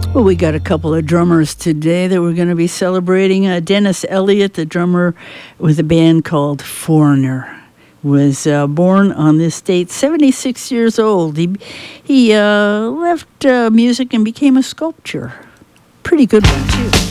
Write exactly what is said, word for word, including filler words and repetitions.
Well, we got a couple of drummers today that we're going to be celebrating. Uh, Dennis Elliott, the drummer with a band called Foreigner, was uh, born on this date, seventy-six years old. He, he uh, left uh, music and became a sculptor. Pretty good one, too.